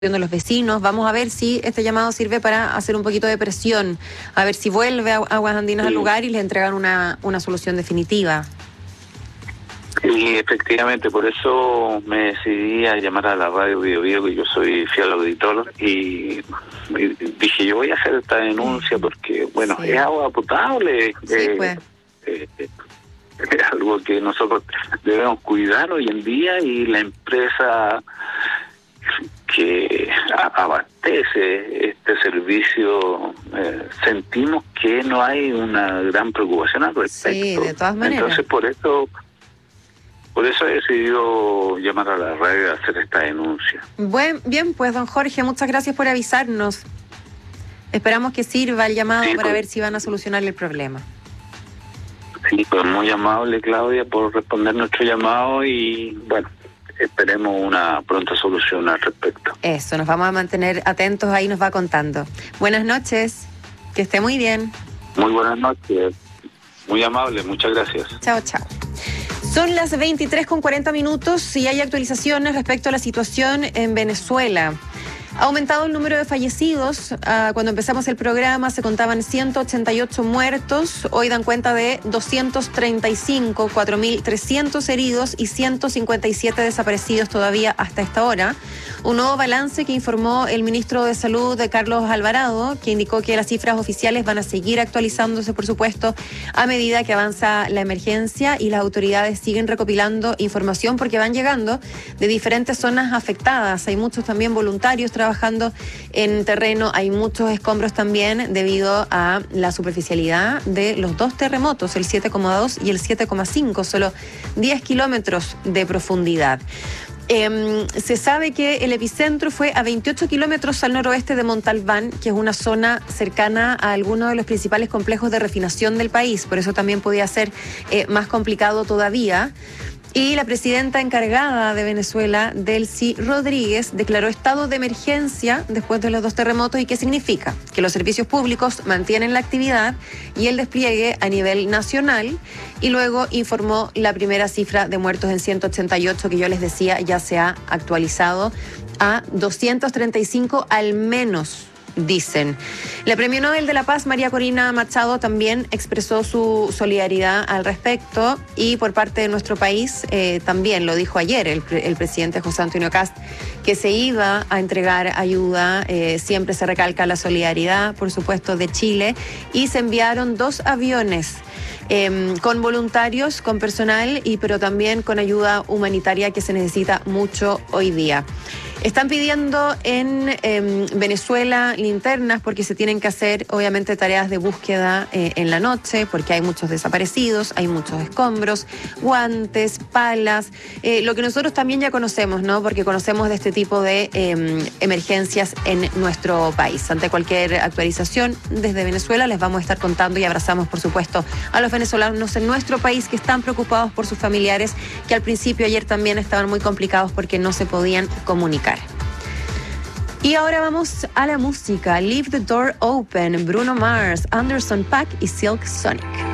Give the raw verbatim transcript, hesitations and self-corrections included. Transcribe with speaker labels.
Speaker 1: de los vecinos. Vamos a ver si este llamado sirve para hacer un poquito de presión, a ver si vuelve Aguas Andinas sí. al lugar y le entregan una, una solución definitiva.
Speaker 2: Y efectivamente, por eso me decidí a llamar a la radio Bio Bio, que yo soy fiel auditor, y, y dije, yo voy a hacer esta denuncia porque, bueno, sí. es agua potable,
Speaker 1: sí,
Speaker 2: eh,
Speaker 1: pues.
Speaker 2: eh, es algo que nosotros debemos cuidar hoy en día, y la empresa que abastece este servicio, eh, sentimos que no hay una gran preocupación al respecto.
Speaker 1: Sí, de todas maneras.
Speaker 2: Entonces, por eso por eso he decidido llamar a la radio a hacer esta denuncia.
Speaker 1: Buen, bien, pues don Jorge, muchas gracias por avisarnos. Esperamos que sirva el llamado sí, para pues, ver si van a solucionar el problema.
Speaker 2: Sí, pues muy amable, Claudia, por responder nuestro llamado, y bueno, esperemos una pronta solución al respecto.
Speaker 1: Eso, nos vamos a mantener atentos, ahí nos va contando. Buenas noches, que esté muy bien.
Speaker 2: Muy buenas noches, muy amable, muchas gracias.
Speaker 1: Chao, chao. Son las veintitrés con cuarenta minutos y hay actualizaciones respecto a la situación en Venezuela. Ha aumentado el número de fallecidos. Uh, cuando empezamos el programa se contaban ciento ochenta y ocho muertos. Hoy dan cuenta de doscientos treinta y cinco, cuatro mil trescientos heridos y ciento cincuenta y siete desaparecidos todavía hasta esta hora. Un nuevo balance que informó el ministro de Salud, Carlos Alvarado, que indicó que las cifras oficiales van a seguir actualizándose, por supuesto, a medida que avanza la emergencia, y las autoridades siguen recopilando información porque van llegando de diferentes zonas afectadas. Hay muchos también voluntarios trabajando en terreno, hay muchos escombros también debido a la superficialidad de los dos terremotos, el siete coma dos y el siete coma cinco, solo diez kilómetros de profundidad. Eh, se sabe que el epicentro fue a veintiocho kilómetros al noroeste de Montalbán, que es una zona cercana a algunos de los principales complejos de refinación del país, por eso también podía ser eh, más complicado todavía. Y la presidenta encargada de Venezuela, Delcy Rodríguez, declaró estado de emergencia después de los dos terremotos. ¿Y qué significa? Que los servicios públicos mantienen la actividad y el despliegue a nivel nacional. Y luego informó la primera cifra de muertos en ciento ochenta y ocho, que yo les decía ya se ha actualizado a doscientos treinta y cinco al menos, dicen. La Premio Nobel de la Paz, María Corina Machado, también expresó su solidaridad al respecto, y por parte de nuestro país eh, también lo dijo ayer el, el presidente José Antonio Kast, que se iba a entregar ayuda. Eh, siempre se recalca la solidaridad, por supuesto, de Chile, y se enviaron dos aviones Eh, con voluntarios, con personal, y pero también con ayuda humanitaria que se necesita mucho hoy día. Están pidiendo en eh, Venezuela linternas porque se tienen que hacer, obviamente, tareas de búsqueda eh, en la noche, porque hay muchos desaparecidos, hay muchos escombros, guantes, palas, eh, lo que nosotros también ya conocemos, ¿no? Porque conocemos de este tipo de eh, emergencias en nuestro país. Ante cualquier actualización desde Venezuela les vamos a estar contando, y abrazamos, por supuesto, a los venezolanos en nuestro país que están preocupados por sus familiares, que al principio ayer también estaban muy complicados porque no se podían comunicar. Y ahora vamos a la música. Leave the Door Open, Bruno Mars, Anderson .Paak y Silk Sonic.